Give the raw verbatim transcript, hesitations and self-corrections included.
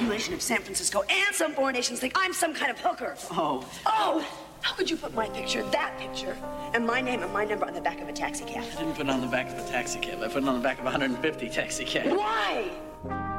population of San Francisco and some foreign nations think I'm some kind of hooker. Oh. Oh! How could you put my picture, that picture, and my name and my number on the back of a taxi cab? I didn't put it on the back of a taxi cab. I put it on the back of one hundred fifty taxi cabs. Why?